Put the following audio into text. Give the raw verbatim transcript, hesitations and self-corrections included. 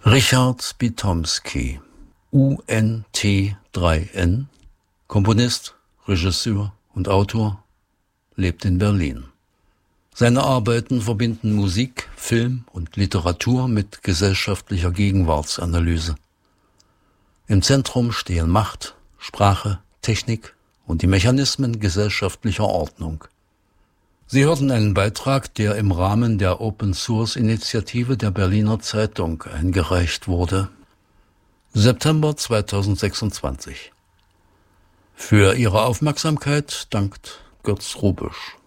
Richard Bitomski, U N T drei N, Komponist, Regisseur und Autor, lebt in Berlin. Seine Arbeiten verbinden Musik, Film und Literatur mit gesellschaftlicher Gegenwartsanalyse. Im Zentrum stehen Macht, Sprache, Technik und die Mechanismen gesellschaftlicher Ordnung. Sie hörten einen Beitrag, der im Rahmen der Open-Source-Initiative der Berliner Zeitung eingereicht wurde. September zweitausendsechsundzwanzig. Für Ihre Aufmerksamkeit dankt Götz Rubisch.